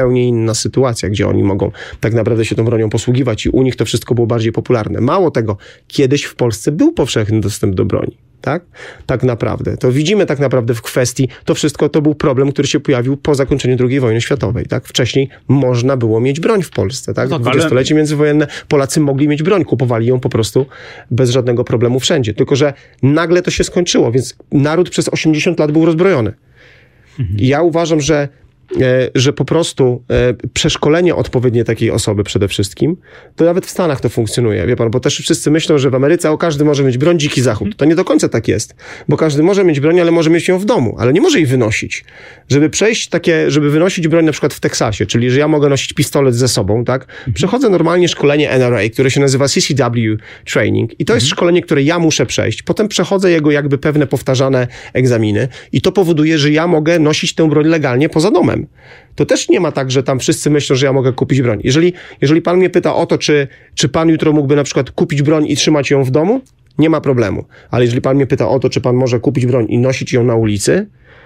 zupełnie inna sytuacja, gdzie oni mogą tak naprawdę się tą bronią posługiwać i u nich to wszystko było bardziej popularne. Mało tego, kiedyś w Polsce był powszechny dostęp do broni. Tak naprawdę. To widzimy tak naprawdę w kwestii, to wszystko to był problem, który się pojawił po zakończeniu II wojny światowej. Wcześniej można było mieć broń w Polsce. No tak, 20-lecie międzywojenne Polacy mogli mieć broń, kupowali ją po prostu bez żadnego problemu wszędzie. Tylko że nagle to się skończyło, więc naród przez 80 lat był rozbrojony. I ja uważam, że po prostu przeszkolenie odpowiednie takiej osoby przede wszystkim, to nawet w Stanach to funkcjonuje, wie pan, bo też wszyscy myślą, że w Ameryce każdy może mieć broń, dziki zachód. To nie do końca tak jest, bo każdy może mieć broń, ale może mieć ją w domu, ale nie może jej wynosić. Żeby wynosić broń na przykład w Teksasie, czyli że ja mogę nosić pistolet ze sobą, przechodzę normalnie szkolenie NRA, które się nazywa CCW Training i to jest szkolenie, które ja muszę przejść. Potem przechodzę jego jakby pewne powtarzane egzaminy i to powoduje, że ja mogę nosić tę broń legalnie poza domem. To też nie ma tak, że tam wszyscy myślą, że ja mogę kupić broń. Jeżeli pan mnie pyta o to, czy pan jutro mógłby na przykład kupić broń i trzymać ją w domu, nie ma problemu. Ale jeżeli pan mnie pyta o to, czy pan może kupić broń i nosić ją na ulicy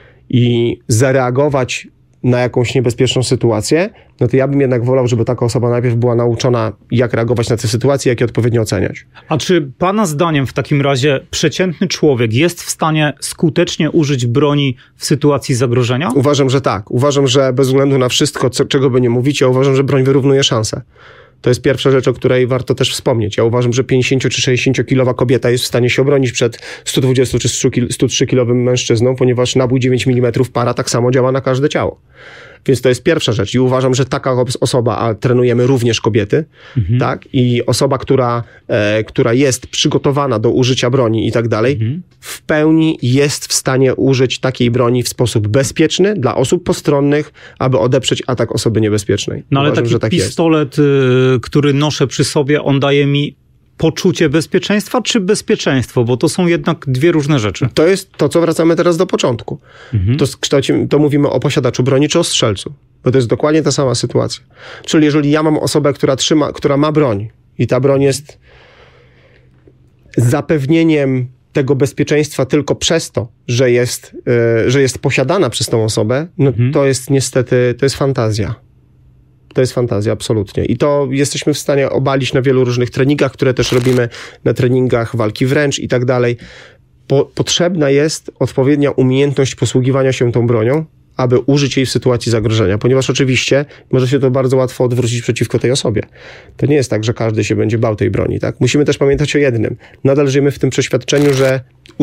i zareagować na jakąś niebezpieczną sytuację, no to ja bym jednak wolał, żeby taka osoba najpierw była nauczona, jak reagować na te sytuacje, jak je odpowiednio oceniać. A czy pana zdaniem w takim razie przeciętny człowiek jest w stanie skutecznie użyć broni w sytuacji zagrożenia? Uważam, że tak. Uważam, że bez względu na wszystko, czego by nie mówić, ja uważam, że broń wyrównuje szanse. To jest pierwsza rzecz, o której warto też wspomnieć. Ja uważam, że 50 czy 60-kilowa kobieta jest w stanie się obronić przed 120 czy 103-kilowym mężczyzną, ponieważ nabój 9 mm para tak samo działa na każde ciało. Więc to jest pierwsza rzecz i uważam, że taka osoba, a trenujemy również kobiety, i osoba, która jest przygotowana do użycia broni i tak dalej, w pełni jest w stanie użyć takiej broni w sposób bezpieczny dla osób postronnych, aby odeprzeć atak osoby niebezpiecznej. No ale uważam, taki pistolet, który noszę przy sobie, on daje mi poczucie bezpieczeństwa czy bezpieczeństwo? Bo to są jednak dwie różne rzeczy. To jest to, co wracamy teraz do początku. To mówimy o posiadaczu broni czy o strzelcu. Bo to jest dokładnie ta sama sytuacja. Czyli jeżeli ja mam osobę, która ma broń i ta broń jest zapewnieniem tego bezpieczeństwa tylko przez to, że jest posiadana przez tą osobę, no to jest niestety, to jest fantazja. To jest fantazja, absolutnie. I to jesteśmy w stanie obalić na wielu różnych treningach, które też robimy, na treningach walki wręcz i tak dalej. Potrzebna jest odpowiednia umiejętność posługiwania się tą bronią, aby użyć jej w sytuacji zagrożenia, ponieważ oczywiście może się to bardzo łatwo odwrócić przeciwko tej osobie. To nie jest tak, że każdy się będzie bał tej broni, tak? Musimy też pamiętać o jednym. Nadal żyjemy w tym przeświadczeniu, że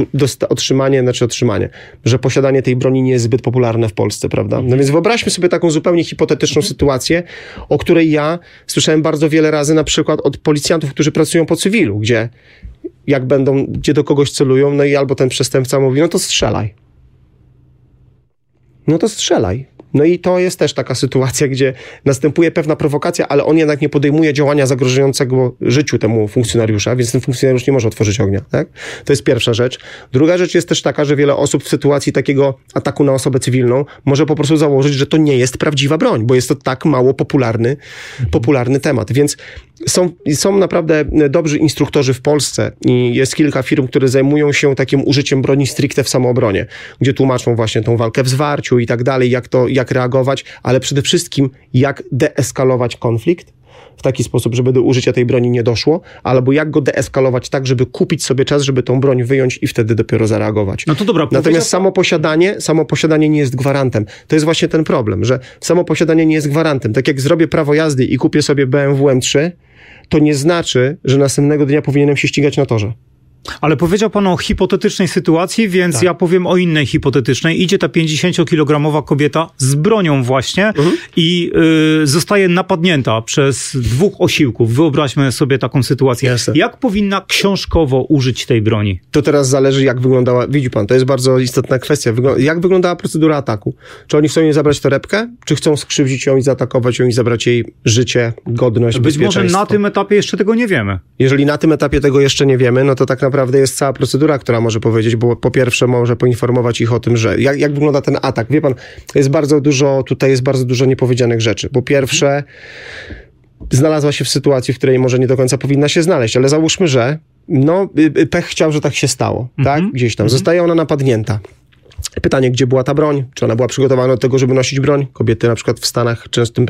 że posiadanie tej broni nie jest zbyt popularne w Polsce, prawda? No więc wyobraźmy sobie taką zupełnie hipotetyczną sytuację, o której ja słyszałem bardzo wiele razy, na przykład od policjantów, którzy pracują po cywilu, gdzie do kogoś celują, no i albo ten przestępca mówi, no to strzelaj. No i to jest też taka sytuacja, gdzie następuje pewna prowokacja, ale on jednak nie podejmuje działania zagrażającego życiu temu funkcjonariusza, więc ten funkcjonariusz nie może otworzyć ognia, tak? To jest pierwsza rzecz. Druga rzecz jest też taka, że wiele osób w sytuacji takiego ataku na osobę cywilną może po prostu założyć, że to nie jest prawdziwa broń, bo jest to tak mało popularny temat. Więc są naprawdę dobrzy instruktorzy w Polsce i jest kilka firm, które zajmują się takim użyciem broni stricte w samoobronie, gdzie tłumaczą właśnie tą walkę w zwarciu i tak dalej, jak reagować, ale przede wszystkim jak deeskalować konflikt w taki sposób, żeby do użycia tej broni nie doszło, albo jak go deeskalować tak, żeby kupić sobie czas, żeby tą broń wyjąć i wtedy dopiero zareagować. No to dobra. Natomiast samo posiadanie nie jest gwarantem. To jest właśnie ten problem, że samo posiadanie nie jest gwarantem. Tak jak zrobię prawo jazdy i kupię sobie BMW M3, to nie znaczy, że następnego dnia powinienem się ścigać na torze. Ale powiedział pan o hipotetycznej sytuacji, więc tak. Ja powiem o innej hipotetycznej. Idzie ta 50-kilogramowa kobieta z bronią właśnie i zostaje napadnięta przez dwóch osiłków. Wyobraźmy sobie taką sytuację. Jasne. Jak powinna książkowo użyć tej broni? To teraz zależy, jak wyglądała... Widzi pan, to jest bardzo istotna kwestia. Jak wyglądała procedura ataku? Czy oni chcą jej zabrać torebkę? Czy chcą skrzywdzić ją i zaatakować ją i zabrać jej życie, godność, bezpieczeństwo? Być może na tym etapie jeszcze tego nie wiemy. Jeżeli na tym etapie tego jeszcze nie wiemy, no to tak naprawdę jest cała procedura, która może powiedzieć, bo po pierwsze może poinformować ich o tym, że jak wygląda ten atak. Wie pan, jest bardzo dużo niepowiedzianych rzeczy. Po pierwsze, znalazła się w sytuacji, w której może nie do końca powinna się znaleźć, ale załóżmy, że pech chciał, że tak się stało, tak? Gdzieś tam. Zostaje ona napadnięta. Pytanie, gdzie była ta broń? Czy ona była przygotowana do tego, żeby nosić broń? Kobiety na przykład w Stanach częstym